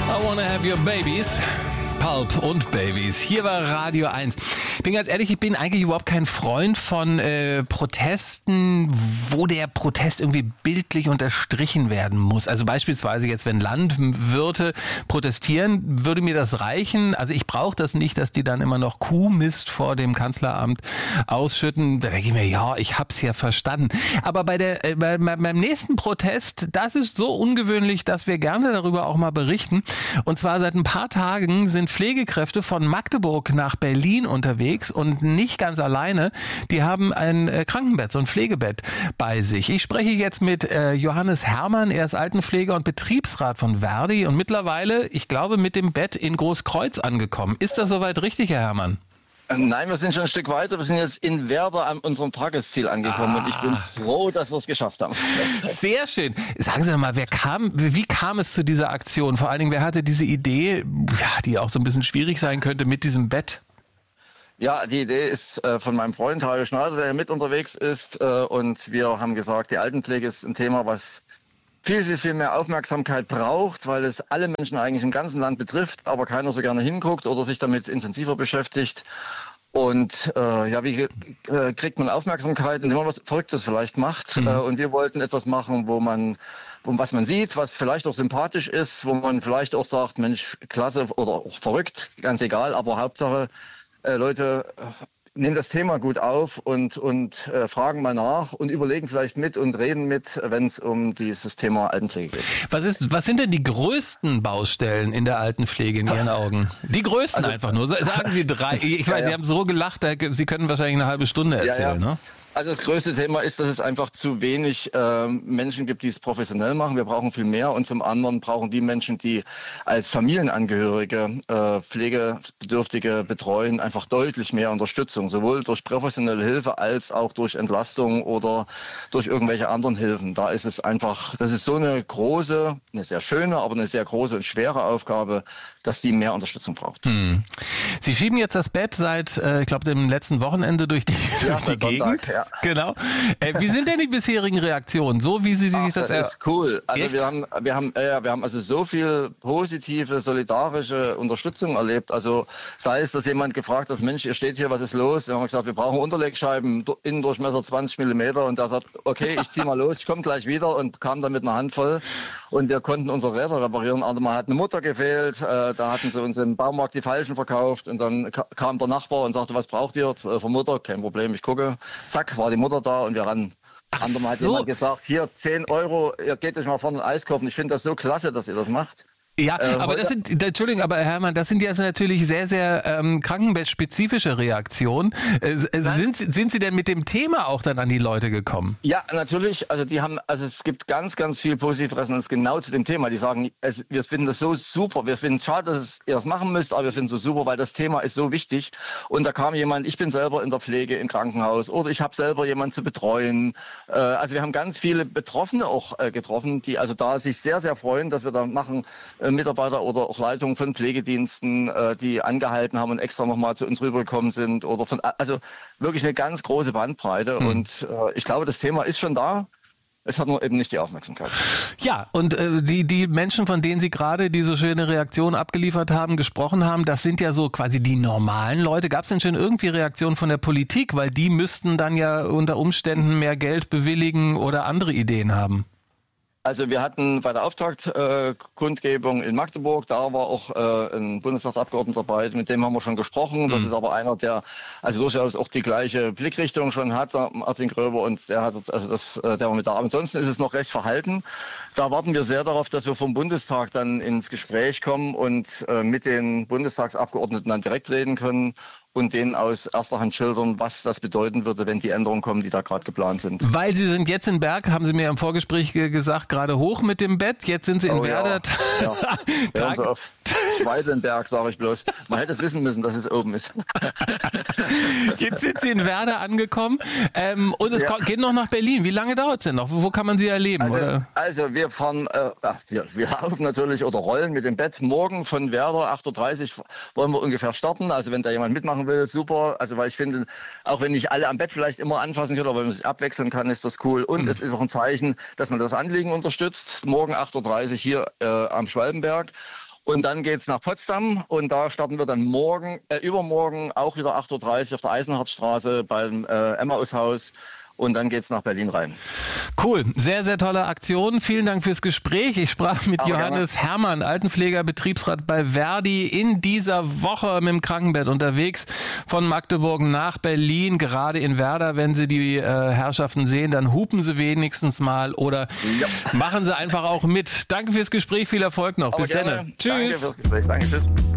I wanna have your babies. Pulp und Babys. Hier war Radio 1. Ich bin ganz ehrlich, ich bin eigentlich überhaupt kein Freund von Protesten, wo der Protest irgendwie bildlich unterstrichen werden muss. Also beispielsweise jetzt, wenn Landwirte protestieren, würde mir das reichen. Also ich brauche das nicht, dass die dann immer noch Kuhmist vor dem Kanzleramt ausschütten. Da denke ich mir, ja, ich hab's ja verstanden. Aber beim nächsten Protest, das ist so ungewöhnlich, dass wir gerne darüber auch mal berichten. Und zwar seit ein paar Tagen sind Pflegekräfte von Magdeburg nach Berlin unterwegs und nicht ganz alleine. Die haben ein Krankenbett, so ein Pflegebett bei sich. Ich spreche jetzt mit Johannes Herrmann. Er ist Altenpfleger und Betriebsrat von Verdi und mittlerweile, ich glaube, mit dem Bett in Großkreuz angekommen. Ist das soweit richtig, Herr Herrmann? Nein, wir sind schon ein Stück weiter. Wir sind jetzt in Werder an unserem Tagesziel angekommen und ich bin froh, dass wir es geschafft haben. Sehr schön. Sagen Sie doch mal, wie kam es zu dieser Aktion? Vor allen Dingen, wer hatte diese Idee, die auch so ein bisschen schwierig sein könnte mit diesem Bett? Ja, die Idee ist von meinem Freund Hajo Schneider, der mit unterwegs ist. Und wir haben gesagt, die Altenpflege ist ein Thema, was viel mehr Aufmerksamkeit braucht, weil es alle Menschen eigentlich im ganzen Land betrifft, aber keiner so gerne hinguckt oder sich damit intensiver beschäftigt. Und wie kriegt man Aufmerksamkeit, indem man was Verrücktes vielleicht macht. Und wir wollten etwas machen, was man sieht, was vielleicht auch sympathisch ist, wo man vielleicht auch sagt, Mensch, klasse oder auch verrückt, ganz egal, aber Hauptsache, Leute nehmen das Thema gut auf und fragen mal nach und überlegen vielleicht mit und reden mit, wenn es um dieses Thema Altenpflege geht. Was sind denn die größten Baustellen in der Altenpflege in Ihren Augen? Die größten einfach nur. Sagen Sie 3. Ich weiß, Sie haben so gelacht, Sie können wahrscheinlich eine halbe Stunde erzählen, ne? Also das größte Thema ist, dass es einfach zu wenig Menschen gibt, die es professionell machen. Wir brauchen viel mehr und zum anderen brauchen die Menschen, die als Familienangehörige Pflegebedürftige betreuen, einfach deutlich mehr Unterstützung, sowohl durch professionelle Hilfe als auch durch Entlastung oder durch irgendwelche anderen Hilfen. Da ist es einfach, das ist so eine sehr schöne, aber eine sehr große und schwere Aufgabe, dass die mehr Unterstützung braucht. Sie schieben jetzt das Bett seit, ich glaube, dem letzten Wochenende durch die Gegend. Sonntag, ja. Genau. Wie sind denn die bisherigen Reaktionen? So wie Sie sich das ist cool. Also wir haben also so viel positive, solidarische Unterstützung erlebt. Also sei es, dass jemand gefragt hat, Mensch, ihr steht hier, was ist los? Wir haben gesagt, wir brauchen Unterlegscheiben, Innendurchmesser 20 Millimeter. Und da sagt, okay, ich zieh mal los, ich komme gleich wieder und kam dann mit einer Handvoll. Und wir konnten unsere Räder reparieren. Also mal hat eine Mutter gefehlt, da hatten sie uns im Baumarkt die falschen verkauft. Und dann kam der Nachbar und sagte, was braucht ihr? 12er Mutter, kein Problem, ich gucke. Zack, war die Mutter da und wir ran. Andermal hat jemand gesagt, hier 10 €, ihr geht euch mal vorne ein Eis kaufen. Ich finde das so klasse, dass ihr das macht. Ja, aber Herr Herrmann, das sind jetzt natürlich sehr, sehr krankenbettspezifische Reaktionen. Sind Sie denn mit dem Thema auch dann an die Leute gekommen? Ja, natürlich. Also es gibt ganz viel positive Resonanz genau zu dem Thema. Die sagen, wir finden das so super. Wir finden es schade, dass ihr das machen müsst, aber wir finden es so super, weil das Thema ist so wichtig. Und da kam jemand, ich bin selber in der Pflege im Krankenhaus oder ich habe selber jemanden zu betreuen. Also wir haben ganz viele Betroffene auch getroffen, die also da sich sehr, sehr freuen, dass wir da machen, Mitarbeiter oder auch Leitungen von Pflegediensten, die angehalten haben und extra nochmal zu uns rübergekommen sind also wirklich eine ganz große Bandbreite und ich glaube, das Thema ist schon da. Es hat nur eben nicht die Aufmerksamkeit. Ja, und die Menschen, von denen Sie gerade diese schöne Reaktion abgeliefert haben, gesprochen haben, das sind ja so quasi die normalen Leute. Gab es denn schon irgendwie Reaktionen von der Politik? Weil die müssten dann ja unter Umständen mehr Geld bewilligen oder andere Ideen haben. Also wir hatten bei der Auftaktkundgebung in Magdeburg, da war auch ein Bundestagsabgeordneter dabei, mit dem haben wir schon gesprochen. Das ist aber einer, der also durchaus auch die gleiche Blickrichtung schon hat, Martin Gröber, und der war mit da. Ansonsten ist es noch recht verhalten. Da warten wir sehr darauf, dass wir vom Bundestag dann ins Gespräch kommen und mit den Bundestagsabgeordneten dann direkt reden können und denen aus erster Hand schildern, was das bedeuten würde, wenn die Änderungen kommen, die da gerade geplant sind. Weil Sie sind jetzt in Berg, haben Sie mir im Vorgespräch gesagt, gerade hoch mit dem Bett. Jetzt sind Sie in Werder. Ja. Ja. So auf Schweidenberg, sage ich bloß. Man hätte es wissen müssen, dass es oben ist. Jetzt sind Sie in Werder angekommen und es geht noch nach Berlin. Wie lange dauert es denn noch? Wo kann man Sie erleben? Also wir fahren, wir laufen natürlich oder rollen mit dem Bett. Morgen von Werder, 8:30 Uhr, wollen wir ungefähr starten. Also wenn da jemand mitmachen will, super. Also weil ich finde, auch wenn nicht alle am Bett vielleicht immer anfassen können, aber wenn man sich abwechseln kann, ist das cool. Und es ist auch ein Zeichen, dass man das Anliegen unterstützt. Morgen 8:30 Uhr hier am Schwalbenberg. Und dann geht's nach Potsdam und da starten wir dann übermorgen auch wieder 8:30 Uhr auf der Eisenhardtstraße beim Emmaushaus. Und dann geht's nach Berlin rein. Cool, sehr, sehr tolle Aktion. Vielen Dank fürs Gespräch. Ich sprach mit Johannes Herrmann, Altenpfleger, Betriebsrat bei Verdi, in dieser Woche mit dem Krankenbett unterwegs von Magdeburg nach Berlin, gerade in Werder. Wenn Sie die Herrschaften sehen, dann hupen Sie wenigstens mal oder machen Sie einfach auch mit. Danke fürs Gespräch, viel Erfolg noch. Bis dann. Tschüss. Danke fürs Gespräch. Danke, tschüss.